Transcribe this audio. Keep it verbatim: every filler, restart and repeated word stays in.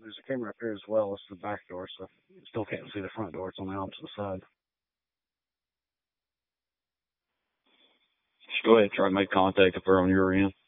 there's a camera up here as well. It's the back door, so you still can't see the front door. It's on the opposite side. Just go ahead and try to make contact if they're on your end.